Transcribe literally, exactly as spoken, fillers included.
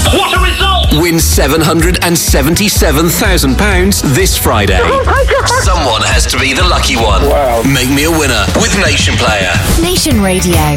What a result! Win seven hundred seventy-seven thousand pounds this Friday. Someone has to be the lucky one. Wow. Make me a winner with Nation Player. Nation Radio.